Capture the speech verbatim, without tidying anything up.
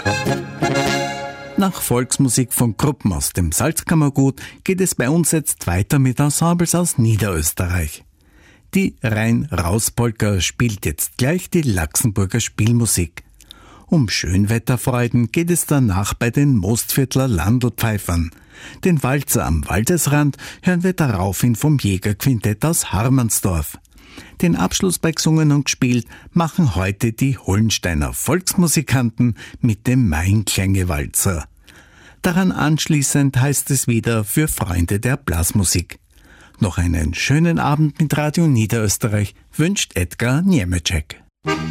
Nach Volksmusik von Gruppen aus dem Salzkammergut geht es bei uns jetzt weiter mit Ensembles aus Niederösterreich. Die Rhein-Raus-Polka spielt jetzt gleich die Laxenburger Spielmusik. Um Schönwetterfreuden geht es danach bei den Mostviertler Landlpfeifern. Den Walzer am Waldesrand hören wir daraufhin vom Jägerquintett aus Harmansdorf. Den Abschluss bei Gesungen und gespielt machen heute die Hollensteiner Volksmusikanten mit dem Mainklänge-Walzer. Daran anschließend heißt es wieder für Freunde der Blasmusik. Noch einen schönen Abend mit Radio Niederösterreich wünscht Edgar Niemetschek.